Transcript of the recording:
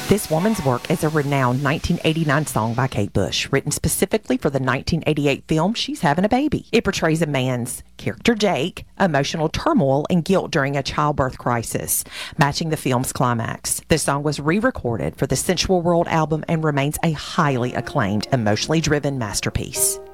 This Woman's Work is a renowned 1989 song by Kate Bush, written specifically for the 1988 film She's Having a Baby. It portrays a man's character, Jake, emotional turmoil and guilt during a childbirth crisis, matching the film's climax. The song was re-recorded for the Sensual World album and remains a highly acclaimed, emotionally driven masterpiece.